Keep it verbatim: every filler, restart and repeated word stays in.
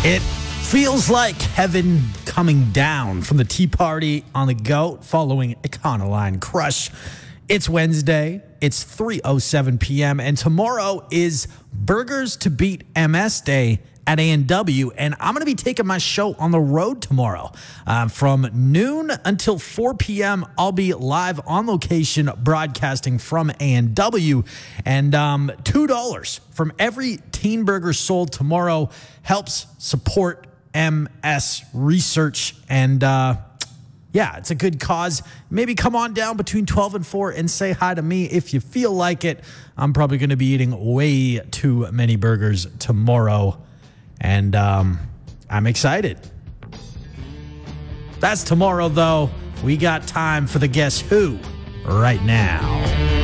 It feels like heaven coming down from the Tea Party on the Goat following Econoline Crush. It's Wednesday. It's three oh seven p.m. and tomorrow is Burgers to Beat M S Day at A and W, and I'm going to be taking my show on the road tomorrow. Uh, from noon until four p.m., I'll be live on location broadcasting from A and W, and um, two dollars from every teen burger sold tomorrow helps support M S research, and uh, yeah, it's a good cause. Maybe come on down between twelve and four and say hi to me if you feel like it. I'm probably going to be eating way too many burgers tomorrow, and um, I'm excited. That's tomorrow, though. We got time for the Guess Who right now.